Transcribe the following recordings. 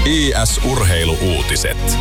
IS-urheilu-uutiset.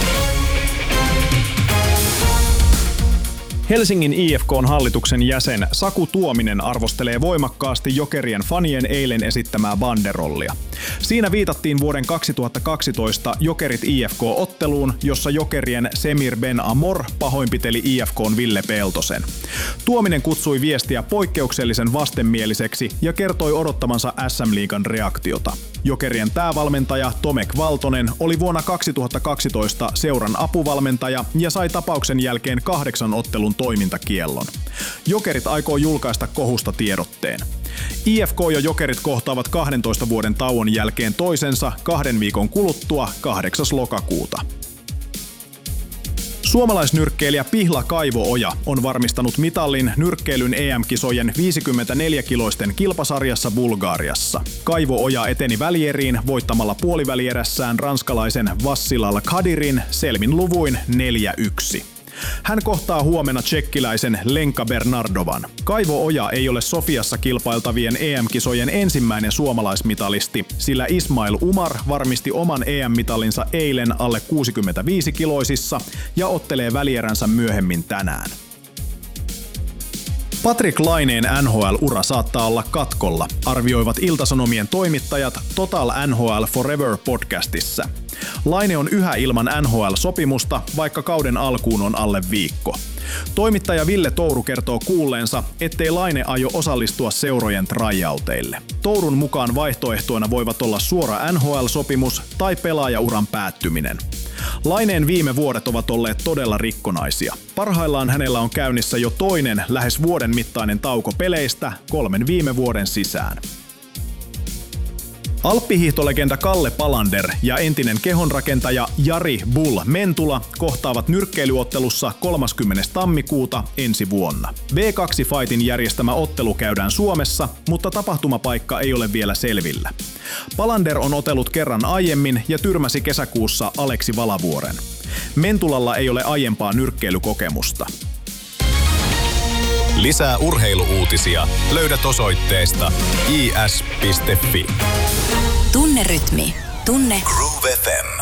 Helsingin IFK:n hallituksen jäsen Saku Tuominen arvostelee voimakkaasti Jokerien fanien eilen esittämää banderollia. Siinä viitattiin vuoden 2012 Jokerit IFK-otteluun, jossa Jokerien Semir Ben Amor pahoinpiteli IFK:n Ville Peltosen. Tuominen kutsui viestiä poikkeuksellisen vastenmieliseksi ja kertoi odottamansa SM-liigan reaktiota. Jokerien päävalmentaja Tomek Valtonen oli vuonna 2012 seuran apuvalmentaja ja sai tapauksen jälkeen 8 ottelun toimintakiellon. Jokerit aikoo julkaista kohusta tiedotteen. IFK ja Jokerit kohtaavat 12 vuoden tauon jälkeen toisensa 2 viikon kuluttua 8. lokakuuta. Suomalaisnyrkkeilijä Pihla Kaivo-Oja on varmistanut mitallin nyrkkeilyn EM-kisojen 54-kiloisten kilpasarjassa Bulgariassa. Kaivo-Oja eteni välieriin voittamalla puolivälierässään ranskalaisen Vassilal Khadirin selvin luvuin 4-1. Hän kohtaa huomenna tšekkiläisen Lenka Bernardovan. Kaivo-Oja ei ole Sofiassa kilpailtavien EM-kisojen ensimmäinen suomalaismitalisti, sillä Ismail Umar varmisti oman EM-mitalinsa eilen alle 65-kiloisissa ja ottelee välieränsä myöhemmin tänään. Patrik Laineen NHL-ura saattaa olla katkolla, arvioivat Ilta-Sanomien toimittajat Total NHL Forever podcastissa. Laine on yhä ilman NHL-sopimusta, vaikka kauden alkuun on alle viikko. Toimittaja Ville Touru kertoo kuulleensa, ettei Laine aio osallistua seurojen tryouteille. Tourun mukaan vaihtoehtoina voivat olla suora NHL-sopimus tai pelaajauran päättyminen. Laineen viime vuodet ovat olleet todella rikkonaisia. Parhaillaan hänellä on käynnissä jo toinen lähes vuoden mittainen tauko peleistä 3 viime vuoden sisään. Alppihiihtolegenda Kalle Palander ja entinen kehonrakentaja Jari Bull Mentula kohtaavat nyrkkeilyottelussa 30. tammikuuta ensi vuonna. V2-fightin järjestämä ottelu käydään Suomessa, mutta tapahtumapaikka ei ole vielä selvillä. Palander on otellut kerran aiemmin ja tyrmäsi kesäkuussa Aleksi Valavuoren. Mentulalla ei ole aiempaa nyrkkeilykokemusta. Lisää urheilu-uutisia löydät osoitteesta is.fi. Tunne rytmi. Tunne Groove FM.